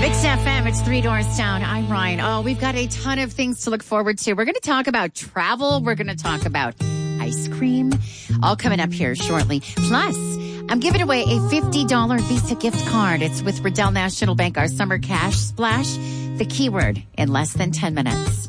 Mix FM, it's Three Doors Down. I'm Ryan. Oh, we've got a ton of things to look forward to. We're going to talk about travel. We're going to talk about ice cream. All coming up here shortly. Plus, I'm giving away a $50 Visa gift card. It's with Riddell National Bank, our summer cash splash. The keyword in less than 10 minutes.